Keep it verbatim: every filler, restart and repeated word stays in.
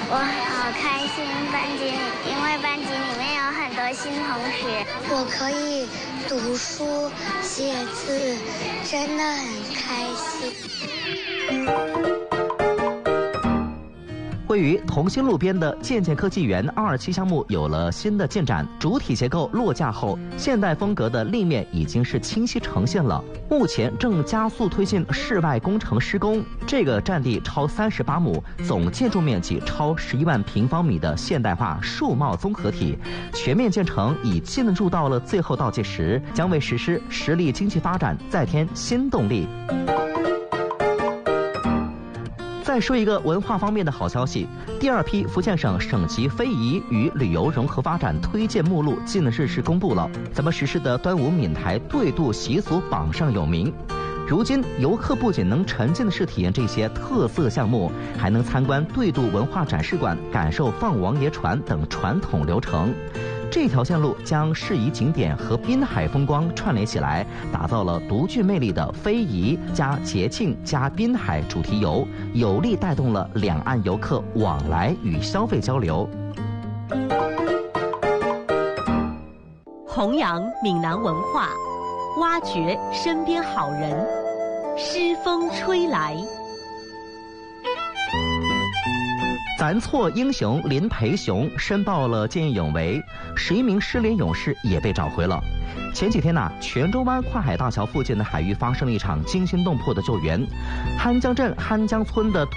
我好开心，班级里，因为班级里面有很多新同学， 我可以读书写字，真的很开心。 位于同心路边的健健科技园二二七项目有了新的进展，主体结构落架后，现代风格的立面已经是清晰呈现了。目前正加速推进室外工程施工，这个占地超三十八亩、总建筑面积超十一万平方米的现代化数贸综合体，全面建成已进入到了最后倒计时，将为实施实力经济发展再添新动力。再说一个文化方面的好消息，第二批福建省省级非遗与旅游融合发展推荐目录近日是公布了。咱们实施的端午闽台对渡习俗榜上有名。如今游客不仅能沉浸式体验这些特色项目，还能参观对渡文化展示馆，感受放王爷船等传统流程。这条线路将适宜景点和滨海风光串联起来，打造了独具魅力的非遗加节庆加滨海主题游，有力带动了两岸游客往来与消费交流。 弘扬闽南文化，挖掘身边好人，诗风吹来。 咱错英雄林培雄申报了见义勇为，十一名失联勇士也被找回了。前几天呢、啊，泉州湾跨海大桥附近的海域发生了一场惊心动魄的救援，酣江镇酣江村的